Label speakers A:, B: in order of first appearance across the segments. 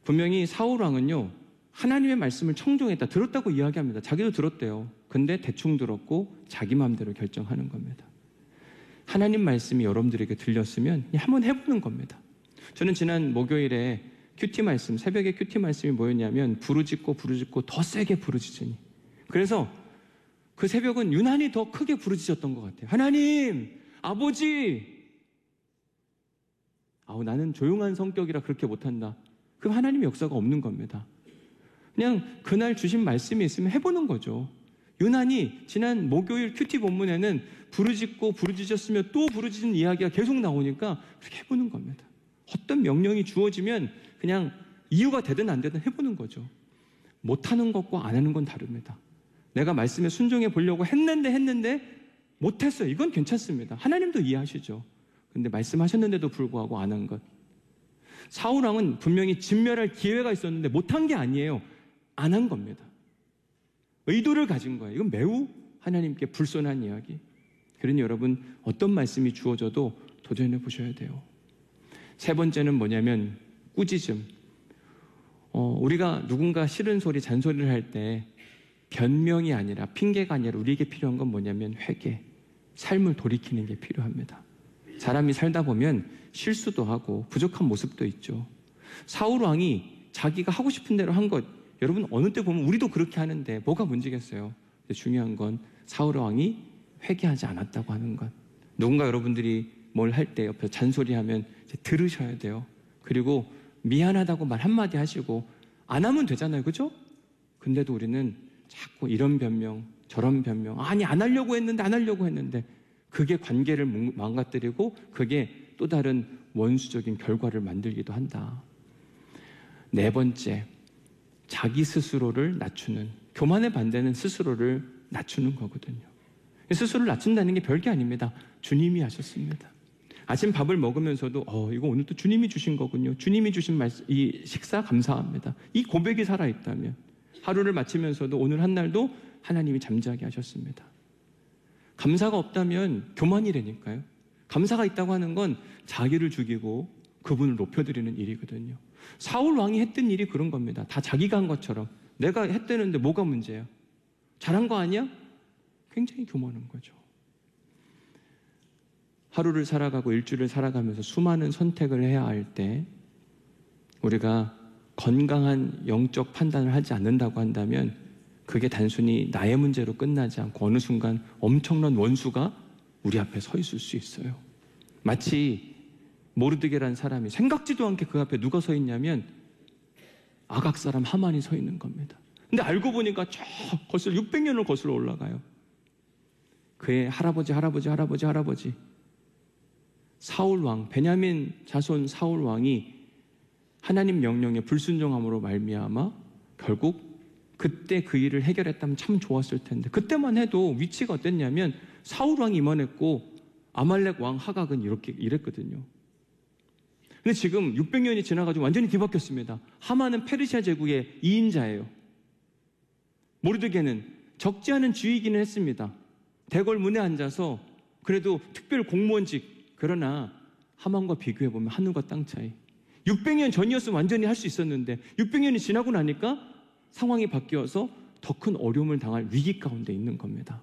A: 분명히 사울 왕은요, 하나님의 말씀을 청종했다, 들었다고 이야기합니다. 자기도 들었대요. 근데 대충 들었고 자기 마음대로 결정하는 겁니다. 하나님 말씀이 여러분들에게 들렸으면 그냥 한번 해보는 겁니다. 저는 지난 목요일에 큐티 말씀, 새벽에 큐티 말씀이 뭐였냐면 부르짖고 더 세게 부르짖으니. 그래서 그 새벽은 유난히 더 크게 부르짖었던 것 같아요. 하나님, 아버지. 나는 조용한 성격이라 그렇게 못한다. 그럼 하나님의 역사가 없는 겁니다. 그냥 그날 주신 말씀이 있으면 해보는 거죠. 유난히 지난 목요일 큐티 본문에는 부르짖었으며 또 부르짖은 이야기가 계속 나오니까 그렇게 해보는 겁니다. 어떤 명령이 주어지면 그냥 이유가 되든 안 되든 해보는 거죠. 못하는 것과 안 하는 건 다릅니다. 내가 말씀에 순종해 보려고 했는데 못했어요. 이건 괜찮습니다. 하나님도 이해하시죠. 근데 말씀하셨는데도 불구하고 안 한 것. 사울 왕은 분명히 진멸할 기회가 있었는데 못한 게 아니에요. 안 한 겁니다. 의도를 가진 거예요. 이건 매우 하나님께 불손한 이야기. 그러니 여러분, 어떤 말씀이 주어져도 도전해 보셔야 돼요. 세 번째는 뭐냐면 꾸짖음. 우리가 누군가 싫은 소리, 잔소리를 할 때 변명이 아니라, 핑계가 아니라 우리에게 필요한 건 뭐냐면 회개, 삶을 돌이키는 게 필요합니다. 사람이 살다 보면 실수도 하고 부족한 모습도 있죠. 사울 왕이 자기가 하고 싶은 대로 한 것, 여러분 어느 때 보면 우리도 그렇게 하는데 뭐가 문제겠어요? 근데 중요한 건 사울 왕이 회개하지 않았다고 하는 것. 누군가 여러분들이 뭘 할 때 옆에서 잔소리하면 이제 들으셔야 돼요. 그리고 미안하다고 말 한마디 하시고 안 하면 되잖아요. 그죠? 근데도 우리는 자꾸 이런 변명, 저런 변명, 아니 안 하려고 했는데 그게 관계를 망가뜨리고 그게 또 다른 원수적인 결과를 만들기도 한다. 네 번째, 자기 스스로를 낮추는, 교만의 반대는 스스로를 낮추는 거거든요. 스스로를 낮춘다는 게 별게 아닙니다. 주님이 하셨습니다. 아침 밥을 먹으면서도 이거 오늘 또 주님이 주신 거군요. 주님이 주신 이 식사 감사합니다. 이 고백이 살아있다면 하루를 마치면서도 오늘 한 날도 하나님이 잠자게 하셨습니다. 감사가 없다면 교만이라니까요. 감사가 있다고 하는 건 자기를 죽이고 그분을 높여드리는 일이거든요. 사울 왕이 했던 일이 그런 겁니다. 다 자기가 한 것처럼. 내가 했다는데 뭐가 문제야? 잘한 거 아니야? 굉장히 교만한 거죠. 하루를 살아가고 일주일을 살아가면서 수많은 선택을 해야 할 때 우리가 건강한 영적 판단을 하지 않는다고 한다면 그게 단순히 나의 문제로 끝나지 않고 어느 순간 엄청난 원수가 우리 앞에 서 있을 수 있어요. 마치 모르드게라는 사람이 생각지도 않게 그 앞에 누가 서 있냐면 아각 사람 하만이 서 있는 겁니다. 근데 알고 보니까 저 600년을 거슬러 올라가요. 그의 할아버지 사울 왕, 베냐민 자손 사울 왕이 하나님 명령에 불순종함으로 말미암아 결국 그때 그 일을 해결했다면 참 좋았을 텐데, 그때만 해도 위치가 어땠냐면 사울 왕이 임원했고 아말렉 왕 하각은 이랬거든요. 근데 지금 600년이 지나가지고 완전히 뒤바뀌었습니다. 하만은 페르시아 제국의 2인자예요. 모르드게는 적지 않은 지위이기는 했습니다. 대궐 문에 앉아서 그래도 특별 공무원직, 그러나 하만과 비교해보면 하늘과 땅 차이. 600년 전이었으면 완전히 할 수 있었는데 600년이 지나고 나니까 상황이 바뀌어서 더 큰 어려움을 당할 위기 가운데 있는 겁니다.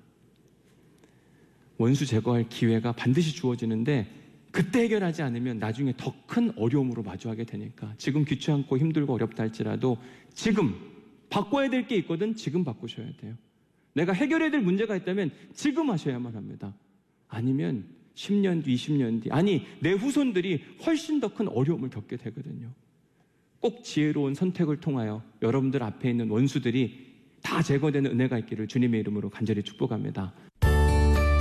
A: 원수 제거할 기회가 반드시 주어지는데 그때 해결하지 않으면 나중에 더 큰 어려움으로 마주하게 되니까 지금 귀찮고 힘들고 어렵다 할지라도 지금 바꿔야 될 게 있거든 지금 바꾸셔야 돼요. 내가 해결해야 될 문제가 있다면 지금 하셔야만 합니다. 아니면 10년 뒤, 20년 뒤, 아니 내 후손들이 훨씬 더 큰 어려움을 겪게 되거든요. 꼭 지혜로운 선택을 통하여 여러분들 앞에 있는 원수들이 다 제거되는 은혜가 있기를 주님의 이름으로 간절히 축복합니다.